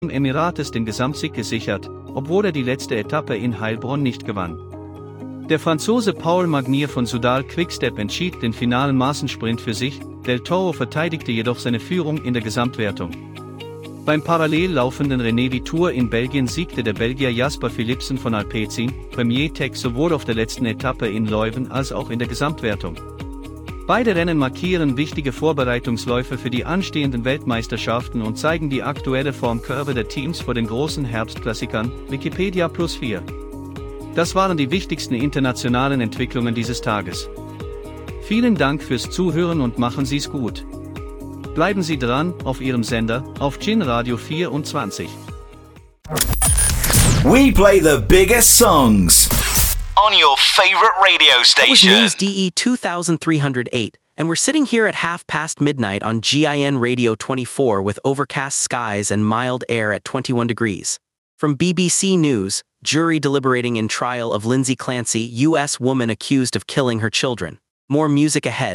Emirates den Gesamtsieg gesichert, obwohl er die letzte Etappe in Heilbronn nicht gewann. Der Franzose Paul Magnier von Soudal Quickstep entschied den finalen Massensprint für sich, Del Toro verteidigte jedoch seine Führung in der Gesamtwertung. Beim parallel laufenden René Vitour in Belgien siegte der Belgier Jasper Philipsen von Alpecin, Premier Tech sowohl auf der letzten Etappe in Leuven als auch in der Gesamtwertung. Beide Rennen markieren wichtige Vorbereitungsläufe für die anstehenden Weltmeisterschaften und zeigen die aktuelle Formkurve der Teams vor den großen Herbstklassikern, Wikipedia +4. Das waren die wichtigsten internationalen Entwicklungen dieses Tages. Vielen Dank fürs Zuhören und machen Sie's gut. Bleiben Sie dran, auf Ihrem Sender, auf Gin Radio 24. We play the biggest songs on your favorite radio station. That was News DE 2308, and we're sitting here at midnight on GIN Radio 24 with overcast skies and mild air at 21 degrees. From BBC News, jury deliberating in trial of Lindsay Clancy, U.S. woman accused of killing her children. More music ahead.